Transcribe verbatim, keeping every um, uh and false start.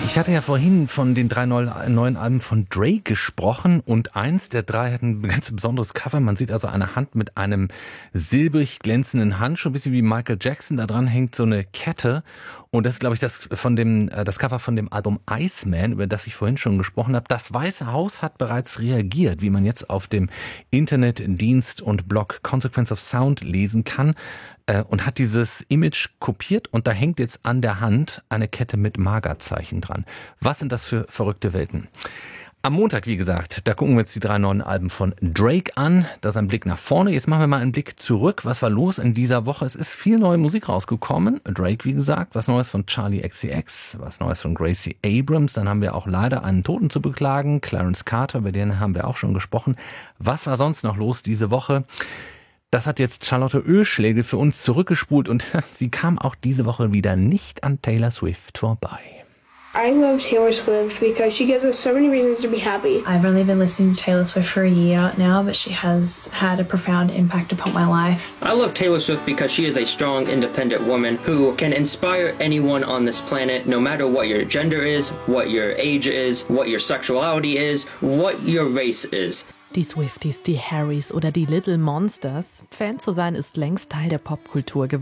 Ich hatte ja vorhin von den drei neuen Alben von Drake gesprochen und eins der drei hat ein ganz besonderes Cover. Man sieht also eine Hand mit einem silbrig glänzenden Handschuh, ein bisschen wie Michael Jackson. Da dran hängt so eine Kette und das ist, glaube ich, das von dem das Cover von dem Album Iceman, über das ich vorhin schon gesprochen habe. Das Weiße Haus hat bereits reagiert, wie man jetzt auf dem Internetdienst und Blog Consequence of Sound lesen kann. Und hat dieses Image kopiert und da hängt jetzt an der Hand eine Kette mit Maga-Zeichen dran. Was sind das für verrückte Welten? Am Montag, wie gesagt, da gucken wir uns die drei neuen Alben von Drake an. Das ist ein Blick nach vorne. Jetzt machen wir mal einen Blick zurück. Was war los in dieser Woche? Es ist viel neue Musik rausgekommen. Drake, wie gesagt, was Neues von Charli X C X, was Neues von Gracie Abrams. Dann haben wir auch leider einen Toten zu beklagen. Clarence Carter, über den haben wir auch schon gesprochen. Was war sonst noch los diese Woche? Das hat jetzt Charlotte Ölschlegel für uns zurückgespult und sie kam auch diese Woche wieder nicht an Taylor Swift vorbei. I love Taylor Swift because she gives us so many reasons to be happy. I've only been listening to Taylor Swift for a year now, but she has had a profound impact upon my life. I love Taylor Swift because she is a strong, independent woman who can inspire anyone on this planet, no matter what your gender is, what your age is, what your sexuality is, what your race is. Die Swifties, die Harrys oder die Little Monsters. Fan zu sein ist längst Teil der Popkultur geworden.